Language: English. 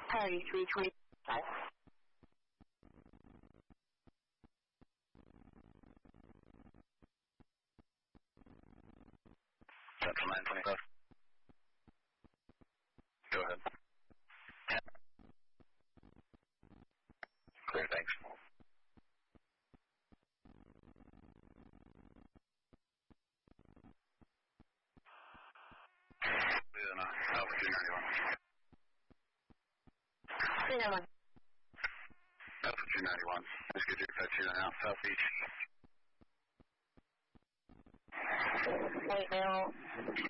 Priority 325. Central 925. Go ahead. Clear, thanks. Alpha 291. 391. Alpha 291. Let's get your 52 now, southeast. 8 mil.